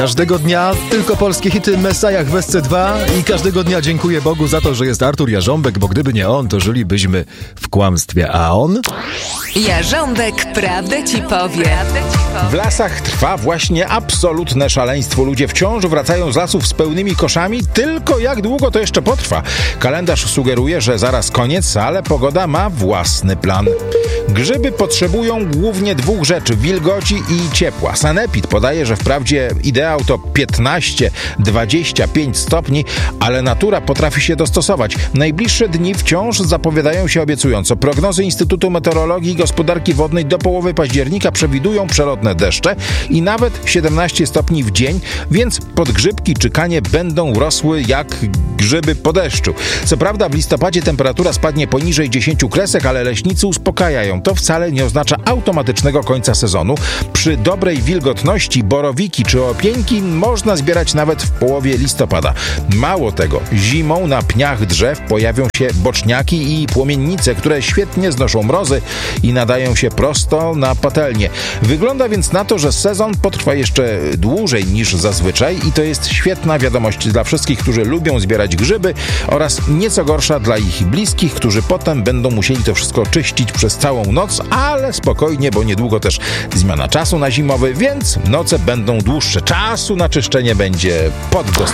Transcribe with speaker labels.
Speaker 1: Każdego dnia tylko polskie hity Mesajach w SC2 i każdego dnia dziękuję Bogu za to, że jest Artur Jarząbek, bo gdyby nie on, to żylibyśmy w kłamstwie, a on?
Speaker 2: Jarząbek prawdę ci powie.
Speaker 3: W lasach trwa właśnie absolutne szaleństwo. Ludzie wciąż wracają z lasów z pełnymi koszami, tylko jak długo to jeszcze potrwa? Kalendarz sugeruje, że zaraz koniec, ale pogoda ma własny plan. Grzyby potrzebują głównie dwóch rzeczy: wilgoci i ciepła. Sanepid podaje, że wprawdzie ideał to 15-25 stopni, ale natura potrafi się dostosować. Najbliższe dni wciąż zapowiadają się obiecująco. Prognozy Instytutu Meteorologii i Gospodarki Wodnej do połowy października przewidują przelotne deszcze i nawet 17 stopni w dzień, więc podgrzybki czy kanie będą rosły jak grzyby po deszczu. Co prawda w listopadzie temperatura spadnie poniżej 10 kresek, ale leśnicy uspokajają. To wcale nie oznacza automatycznego końca sezonu. Przy dobrej wilgotności borowiki czy opieńki można zbierać nawet w połowie listopada. Mało tego, zimą na pniach drzew pojawią się boczniaki i płomiennice, które świetnie znoszą mrozy i nadają się prosto na patelnię. Wygląda więc na to, że sezon potrwa jeszcze dłużej niż zazwyczaj i to jest świetna wiadomość dla wszystkich, którzy lubią zbierać grzyby, oraz nieco gorsza dla ich bliskich, którzy potem będą musieli to wszystko czyścić przez całą noc, ale spokojnie, bo niedługo też zmiana czasu na zimowy, więc noce będą dłuższe. Czasu na czyszczenie będzie pod dostatkiem.